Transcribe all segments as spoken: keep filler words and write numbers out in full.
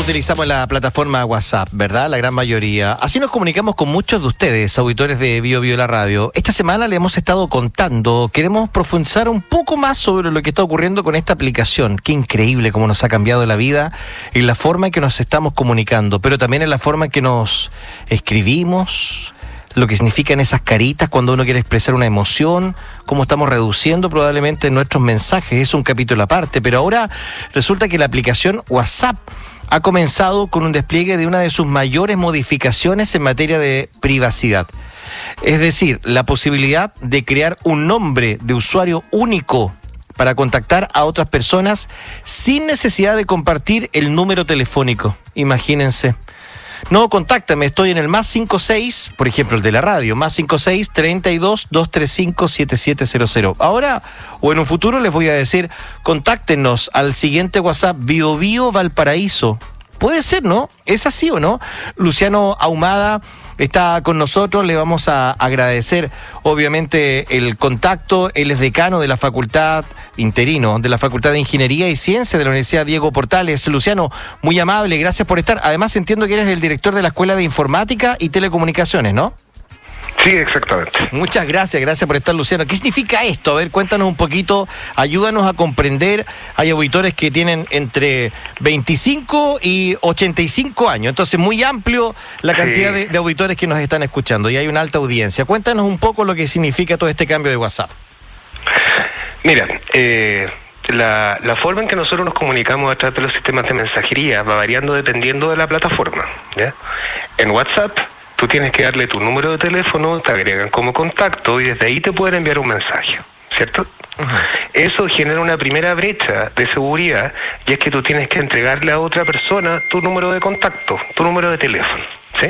utilizamos la plataforma WhatsApp, ¿verdad? La gran mayoría. Así nos comunicamos con muchos de ustedes, auditores de Bio Bio La Radio. Esta semana le hemos estado contando, queremos profundizar un poco más sobre lo que está ocurriendo con esta aplicación. Qué increíble cómo nos ha cambiado la vida en la forma en que nos estamos comunicando, pero también en la forma en que nos escribimos, lo que significan esas caritas cuando uno quiere expresar una emoción, cómo estamos reduciendo probablemente nuestros mensajes. Es un capítulo aparte, pero ahora resulta que la aplicación WhatsApp ha comenzado con un despliegue de una de sus mayores modificaciones en materia de privacidad. Es decir, la posibilidad de crear un nombre de usuario único para contactar a otras personas sin necesidad de compartir el número telefónico. Imagínense. No, contáctame, estoy en el más cinco seis, por ejemplo, el de la radio, más cinco seis, treinta y dos, doscientos treinta y cinco, setenta y siete cero cero. Ahora, o en un futuro, les voy a decir, contáctenos al siguiente WhatsApp, Bio Bio Valparaíso. Puede ser, ¿no? ¿Es así o no? Luciano Ahumada está con nosotros, le vamos a agradecer obviamente el contacto. Él es decano de la Facultad, interino, de la Facultad de Ingeniería y Ciencia de la Universidad Diego Portales. Luciano, muy amable, gracias por estar. Además entiendo que eres el director de la Escuela de Informática y Telecomunicaciones, ¿no? Sí, exactamente. Muchas gracias, gracias por estar, Luciano. ¿Qué significa esto? A ver, cuéntanos un poquito, ayúdanos a comprender. Hay auditores que tienen entre veinticinco y ochenta y cinco años, entonces muy amplio la cantidad sí. de, de auditores que nos están escuchando y hay una alta audiencia. Cuéntanos un poco lo que significa todo este cambio de WhatsApp. Mira, eh... La, la forma en que nosotros nos comunicamos a través de los sistemas de mensajería va variando dependiendo de la plataforma, ¿ya? En WhatsApp, tú tienes que darle tu número de teléfono, te agregan como contacto y desde ahí te pueden enviar un mensaje, ¿cierto? Uh-huh. Eso genera una primera brecha de seguridad y es que tú tienes que entregarle a otra persona tu número de contacto, tu número de teléfono, ¿sí?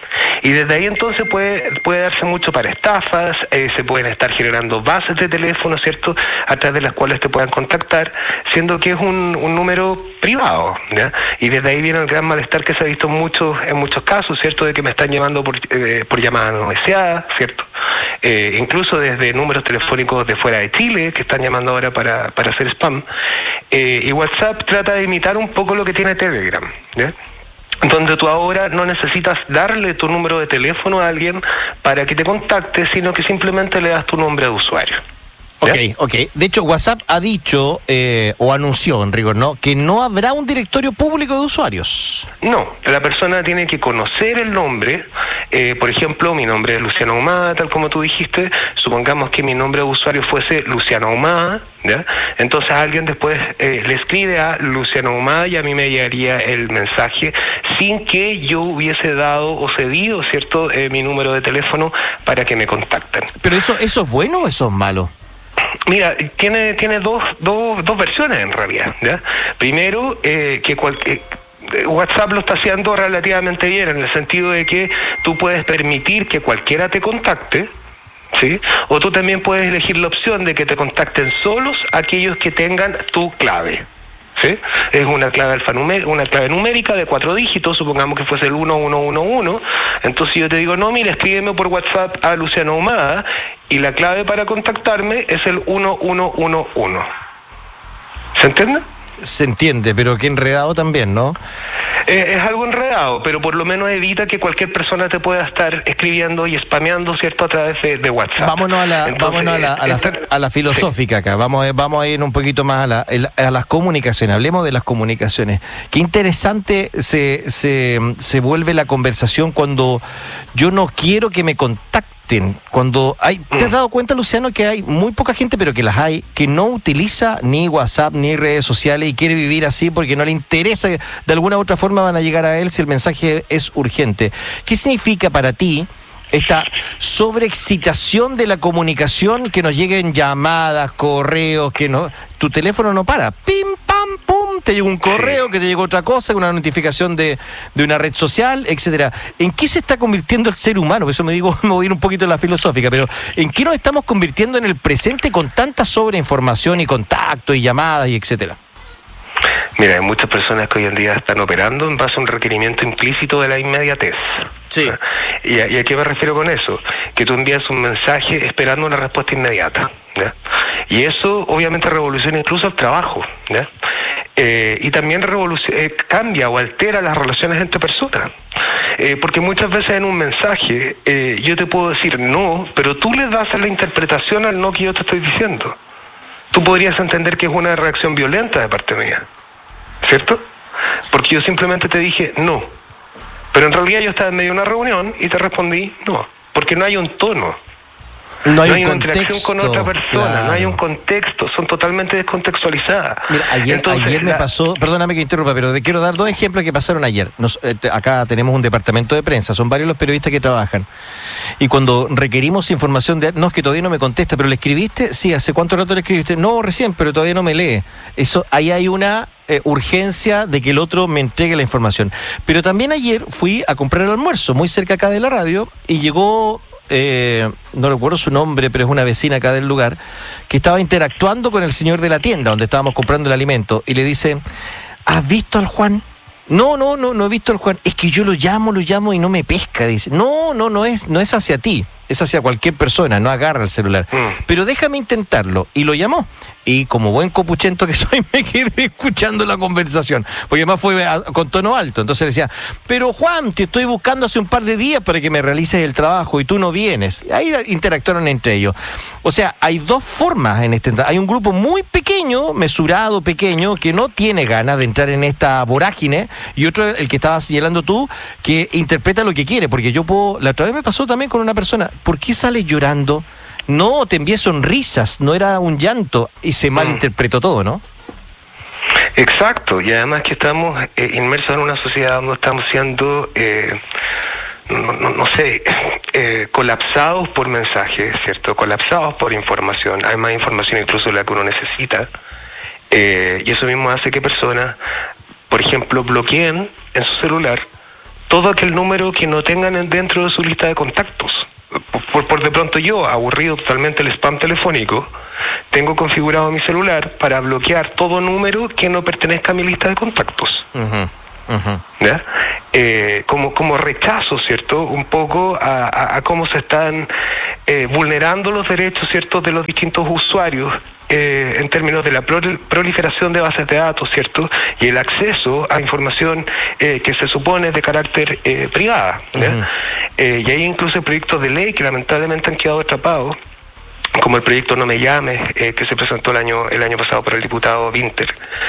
Y desde ahí entonces puede puede darse mucho para estafas, eh, se pueden estar generando bases de teléfono, ¿cierto?, a través de las cuales te puedan contactar, siendo que es un, un número privado, ¿ya? Y desde ahí viene el gran malestar que se ha visto en muchos, en muchos casos, ¿cierto?, de que me están llamando por, eh, por llamadas no deseadas, ¿cierto? Eh, incluso desde números telefónicos de fuera de Chile, que están llamando ahora para, para hacer spam. Eh, y WhatsApp trata de imitar un poco lo que tiene Telegram, ¿ya? Donde tú ahora no necesitas darle tu número de teléfono a alguien para que te contacte, sino que simplemente le das tu nombre de usuario. ¿Ya? Ok, ok. De hecho, WhatsApp ha dicho, eh, o anunció, en rigor, ¿no?, que no habrá un directorio público de usuarios. No, la persona tiene que conocer el nombre. Eh, por ejemplo, mi nombre es Luciano Ahumada, tal como tú dijiste. Supongamos que mi nombre de usuario fuese Luciano Ahumada, ¿ya? Entonces alguien después eh, le escribe a Luciano Ahumada y a mí me llegaría el mensaje sin que yo hubiese dado o cedido, ¿cierto?, eh, mi número de teléfono para que me contacten. ¿Pero eso, eso es bueno o eso es malo? Mira, tiene tiene dos dos dos versiones en realidad, ¿ya? Primero, eh, que cualquier... WhatsApp lo está haciendo relativamente bien, en el sentido de que tú puedes permitir que cualquiera te contacte, ¿sí? O tú también puedes elegir la opción de que te contacten solos aquellos que tengan tu clave, ¿sí? Es una clave alfanumérica, una clave numérica de cuatro dígitos, supongamos que fuese el uno uno uno uno. Entonces yo te digo, no, mira, escríbeme por WhatsApp a Luciano Ahumada y la clave para contactarme es el uno uno uno uno. ¿Se entiende? Se entiende, pero qué enredado también, ¿no? Eh, es algo enredado, pero por lo menos evita que cualquier persona te pueda estar escribiendo y spameando, ¿cierto?, a través de, de WhatsApp. Vámonos a la, Entonces, vámonos a la, a la, a la filosófica sí. acá, vamos a, vamos a ir un poquito más a, la, a las comunicaciones, hablemos de las comunicaciones. Qué interesante se, se, se vuelve la conversación cuando yo no quiero que me contacten. Cuando hay, ¿te has dado cuenta, Luciano, que hay muy poca gente, pero que las hay, que no utiliza ni WhatsApp ni redes sociales y quiere vivir así porque no le interesa, de alguna u otra forma van a llegar a él si el mensaje es urgente? ¿Qué significa para ti esta sobreexcitación de la comunicación, que nos lleguen llamadas, correos, que no, tu teléfono no para, pim, pam, pum, te llega un correo, que te llega otra cosa, una notificación de, de una red social, etcétera? ¿En qué se está convirtiendo el ser humano? Por eso me digo, me voy a ir un poquito en la filosófica, pero ¿en qué nos estamos convirtiendo en el presente con tanta sobreinformación y contacto y llamadas y etcétera? Mira, hay muchas personas que hoy en día están operando en base a un requerimiento implícito de la inmediatez. Sí. ¿Y a, y a qué me refiero con eso? Que tú envías un mensaje esperando una respuesta inmediata, ¿ya? Y eso obviamente revoluciona incluso el trabajo, ¿ya? Eh, y también revoluciona, eh, cambia o altera las relaciones entre personas. Eh, porque muchas veces en un mensaje eh, yo te puedo decir no, pero tú le das la interpretación al no que yo te estoy diciendo. Tú podrías entender que es una reacción violenta de parte mía, ¿cierto? Porque yo simplemente te dije no, pero en realidad yo estaba en medio de una reunión y te respondí no, porque no hay un tono. No hay, no hay un una interacción con otra persona, claro. No hay un contexto, son totalmente descontextualizadas. Mira, ayer, Entonces, ayer me la... pasó, perdóname que interrumpa, pero te quiero dar dos ejemplos que pasaron ayer. Nos, eh, te, acá tenemos un departamento de prensa, son varios los periodistas que trabajan. Y cuando requerimos información de... No, es que todavía no me contesta, pero ¿le escribiste? Sí, ¿hace cuánto rato le escribiste? No, recién, pero todavía no me lee. Eso, ahí hay una... Eh, urgencia de que el otro me entregue la información. Pero también ayer fui a comprar el almuerzo, muy cerca acá de la radio, y llegó... Eh, no recuerdo su nombre, pero es una vecina acá del lugar, que estaba interactuando con el señor de la tienda donde estábamos comprando el alimento y le dice, ¿has visto al Juan? No, no, no, no he visto al Juan. Es que yo lo llamo, lo llamo y no me pesca, dice. No, no, no es, no es hacia ti, es hacia cualquier persona, no agarra el celular. Mm. Pero déjame intentarlo. Y lo llamó. Y como buen copuchento que soy, me quedé escuchando la conversación. Porque además fue a, con tono alto. Entonces le decía, pero Juan, te estoy buscando hace un par de días para que me realices el trabajo y tú no vienes. Y ahí interactuaron entre ellos. O sea, hay dos formas en este... Hay un grupo muy pequeño, mesurado, pequeño, que no tiene ganas de entrar en esta vorágine. Y otro, el que estabas señalando tú, que interpreta lo que quiere. Porque yo puedo... La otra vez me pasó también con una persona. ¿Por qué sales llorando? No, te envié sonrisas, no era un llanto, y se malinterpretó todo, ¿no? Exacto, y además que estamos eh, inmersos en una sociedad donde estamos siendo, eh, no, no, no sé, eh, colapsados por mensajes, ¿cierto? Colapsados por información, hay más información incluso de la que uno necesita, eh, y eso mismo hace que personas, por ejemplo, bloqueen en su celular todo aquel número que no tengan dentro de su lista de contactos. Por, por de pronto yo, aburrido totalmente el spam telefónico, tengo configurado mi celular para bloquear todo número que no pertenezca a mi lista de contactos. Uh-huh, uh-huh. ¿Ya? Eh, como, como rechazo, ¿cierto? Un poco a, a, a cómo se están eh, vulnerando los derechos, ¿cierto?, de los distintos usuarios eh, en términos de la proliferación de bases de datos, ¿cierto?, y el acceso a información eh, que se supone de carácter eh, privada, ¿ya? Uh-huh. Eh, y hay incluso proyectos de ley que lamentablemente han quedado atrapados, como el proyecto No Me Llames, eh, que se presentó el año el año pasado por el diputado Winter,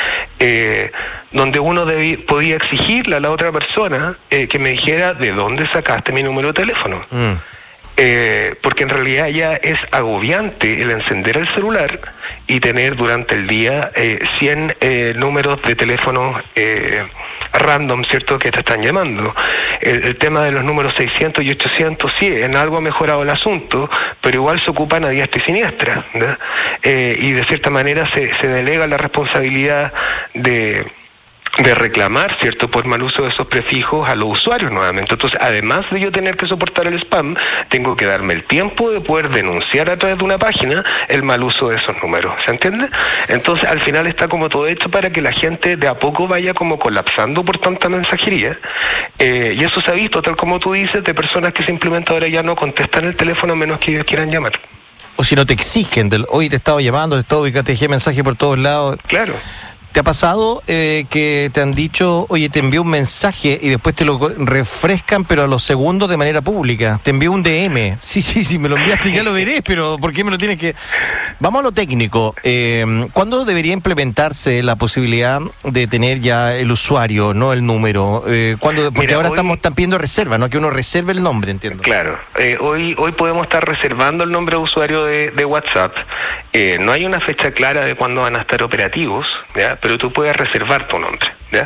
eh, donde uno debí, podía exigirle a la otra persona eh, que me dijera de dónde sacaste mi número de teléfono. Mm. Eh, porque en realidad ya es agobiante el encender el celular y tener durante el día eh, cien eh, números de teléfono eh, random, ¿cierto?, que te están llamando. El, el tema de los números seiscientos y ochocientos, sí, en algo ha mejorado el asunto, pero igual se ocupan a diestra y siniestra, ¿no? Eh, y de cierta manera se, se delega la responsabilidad de... de reclamar, ¿cierto?, por mal uso de esos prefijos a los usuarios nuevamente. Entonces, además de yo tener que soportar el spam, tengo que darme el tiempo de poder denunciar a través de una página el mal uso de esos números, ¿se entiende? Entonces, al final está como todo hecho para que la gente de a poco vaya como colapsando por tanta mensajería, eh, y eso se ha visto, tal como tú dices, de personas que simplemente ahora ya no contestan el teléfono a menos que ellos quieran llamar. O si no te exigen, del, hoy te he estado llamando, te he estado ubicando, te dejé mensaje por todos lados. Claro. ¿Te ha pasado eh, que te han dicho, oye, te envío un mensaje y después te lo refrescan, pero a los segundos de manera pública? Te envío un D M. Sí, sí, sí, me lo enviaste, ya lo veré, pero ¿por qué me lo tienes que...? Vamos a lo técnico. Eh, ¿Cuándo debería implementarse la posibilidad de tener ya el usuario, no el número? Eh, ¿cuándo? Porque Mira, ahora hoy... estamos están pidiendo reserva, ¿no? Que uno reserve el nombre, entiendo. Claro. Eh, hoy hoy podemos estar reservando el nombre de usuario de, de WhatsApp. Eh, no hay una fecha clara de cuándo van a estar operativos, ¿ya? Pero tú puedes reservar tu nombre, ¿ya?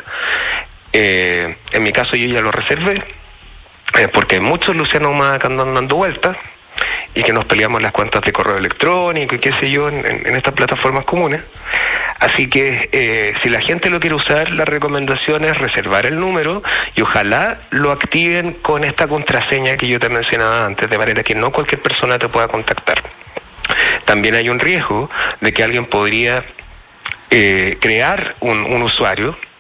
Eh, en mi caso yo ya lo reservé, eh, porque hay muchos Luciano Ahumada que andan dando vueltas y que nos peleamos las cuentas de correo electrónico y qué sé yo en, en, en estas plataformas comunes. Así que eh, si la gente lo quiere usar, la recomendación es reservar el número y ojalá lo activen con esta contraseña que yo te mencionaba antes, de manera que no cualquier persona te pueda contactar. También hay un riesgo de que alguien podría Eh, crear un, un usuario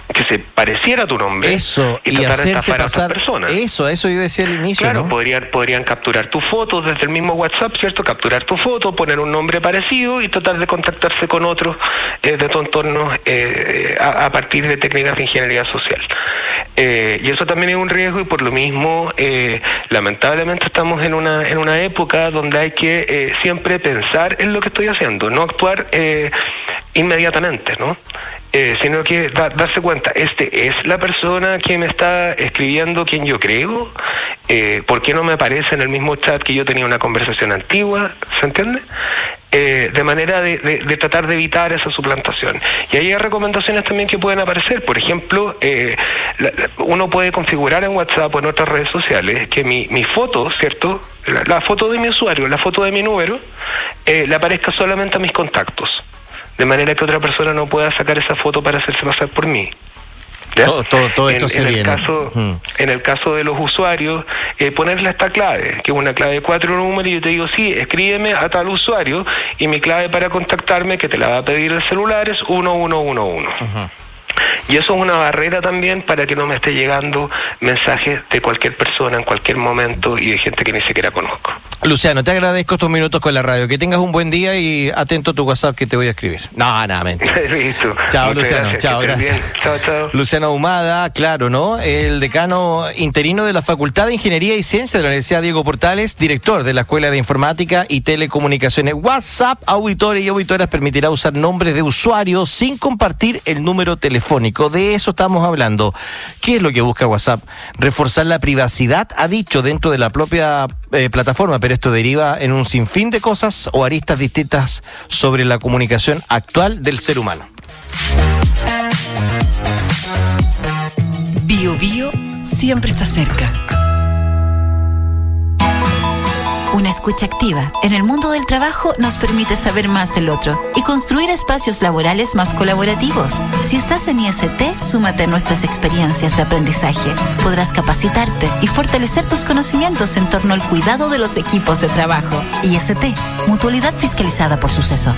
que se pareciera a tu nombre. Eso, y, y hacerse pasar. Eso, eso yo decía al inicio. Claro, ¿no? podrían, podrían capturar tu foto desde el mismo WhatsApp, ¿cierto? Capturar tu foto, poner un nombre parecido y tratar de contactarse con otros eh, de tu entorno eh, a, a partir de técnicas de ingeniería social. Eh, y eso también es un riesgo, y por lo mismo, eh, lamentablemente estamos en una en una época donde hay que eh, siempre pensar en lo que estoy haciendo, no actuar eh, inmediatamente, ¿no? Eh, sino que da, darse cuenta, este es la persona que me está escribiendo quien yo creo, eh, ¿por qué no me aparece en el mismo chat que yo tenía una conversación antigua? ¿Se entiende? Eh, de manera de, de, de tratar de evitar esa suplantación. Y ahí hay recomendaciones también que pueden aparecer. Por ejemplo, eh, la, uno puede configurar en WhatsApp o en otras redes sociales que mi, mi foto, ¿cierto? La, la foto de mi usuario, la foto de mi número, eh, le aparezca solamente a mis contactos, de manera que otra persona no pueda sacar esa foto para hacerse pasar por mí. Todo, todo, todo esto en, se en viene. El caso, mm. En el caso de los usuarios, eh, ponerle esta clave, que es una clave de cuatro números, y yo te digo, sí, escríbeme a tal usuario, y mi clave para contactarme, que te la va a pedir el celular, es uno uno uno uno. Uh-huh. Y eso es una barrera también para que no me esté llegando mensajes de cualquier persona en cualquier momento y de gente que ni siquiera conozco. Luciano, te agradezco estos minutos con la radio. Que tengas un buen día y atento a tu WhatsApp que te voy a escribir. No, nada, mentira. Listo. Chao, Muchas Luciano. Gracias. Chao, gracias. Bien. Chao, chao. Luciano Ahumada, claro, ¿no? El decano interino de la Facultad de Ingeniería y Ciencia de la Universidad Diego Portales, director de la Escuela de Informática y Telecomunicaciones. WhatsApp, auditores y auditoras, permitirá usar nombres de usuarios sin compartir el número telefónico. De eso estamos hablando. ¿Qué es lo que busca WhatsApp? Reforzar la privacidad, ha dicho, dentro de la propia eh, plataforma, pero esto deriva en un sinfín de cosas o aristas distintas sobre la comunicación actual del ser humano. Bio Bio siempre está cerca. Una escucha activa en el mundo del trabajo nos permite saber más del otro y construir espacios laborales más colaborativos. Si estás en I S T, súmate a nuestras experiencias de aprendizaje. Podrás capacitarte y fortalecer tus conocimientos en torno al cuidado de los equipos de trabajo. I S T, mutualidad fiscalizada por Suceso.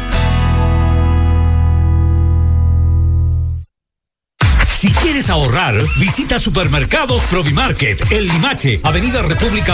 Si quieres ahorrar, visita Supermercados Provimarket, El Limache, Avenida República